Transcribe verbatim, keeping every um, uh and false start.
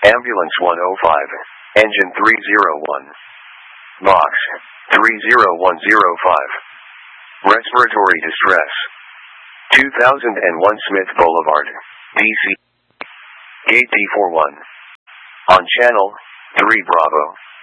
Ambulance one oh five, Engine three oh one. Box three oh one oh five. Respiratory distress. two thousand one Smith Boulevard, D C. Gate D forty-one. On Channel three Bravo.